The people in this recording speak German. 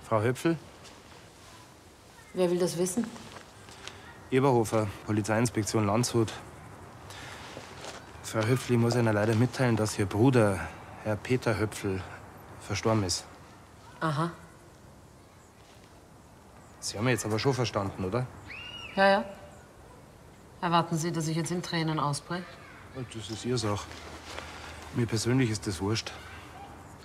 Frau Höpfel? Wer will das wissen? Eberhofer, Polizeiinspektion Landshut. Frau Höpfel, ich muss Ihnen leider mitteilen, dass Ihr Bruder, Herr Peter Höpfel, verstorben ist. Aha. Sie haben mich jetzt aber schon verstanden, oder? Ja, ja. Erwarten Sie, dass ich jetzt in Tränen ausbreche? Das ist Ihre Sache. Mir persönlich ist das wurscht.